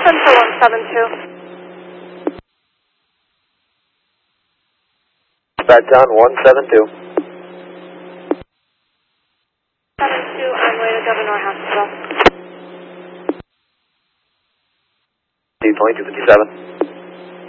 Listen for 172. Back down 172. 72 on way to Governor Hospital. 2257.